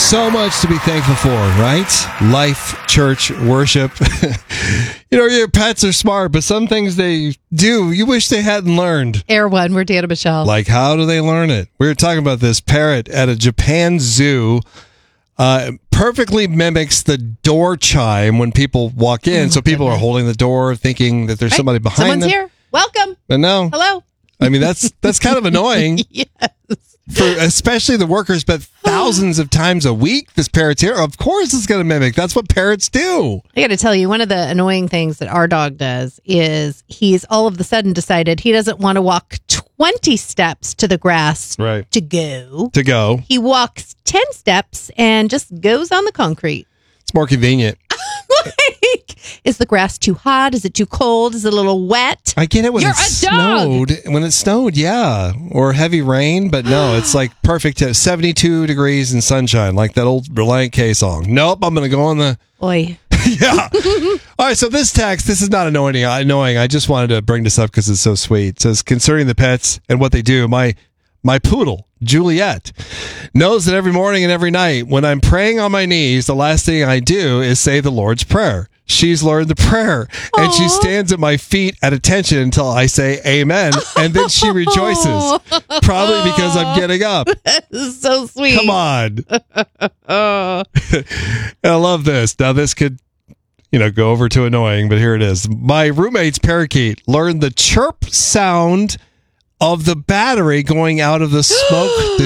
So much to be thankful for, right? Life, church, worship. Your pets are smart, but some things they do, you wish they hadn't learned. Air One, we're Dan and Michelle. Like, how do they learn it? We were talking about this parrot at a Japan zoo. Perfectly mimics the door chime when people walk in. So people are holding the door thinking that there's somebody behind Someone's them. here. Welcome. But no. Hello. I mean, that's kind of annoying. Yes. For especially the workers, but thousands of times a week, this parrot's here. Of course it's going to mimic. That's what parrots do. I got to tell you, one of the annoying things that our dog does is he's all of a sudden decided he doesn't want to walk 20 steps to the grass Right. to go. He walks 10 steps and just goes on the concrete. It's more convenient. Like, is the grass too hot? Is it too cold? Is it a little wet? I get it when You're it a dog. snowed. When it snowed, yeah. Or heavy rain, but no, it's like perfect. 72 degrees and sunshine, like that old Reliant K song. Nope, I'm going to go on the... Boy. Yeah. All right, so this text, this is not annoying. I just wanted to bring this up because it's so sweet. It says, concerning the pets and what they do, my poodle, Juliet, knows that every morning and every night when I'm praying on my knees, the last thing I do is say the Lord's Prayer. She's learned the prayer, and she stands at my feet at attention until I say amen, and then she rejoices, probably because I'm getting up. This is so sweet. Come on. I love this. Now, this could, go over to annoying, but here it is. My roommate's parakeet learned the chirp sound of the battery going out of the smoke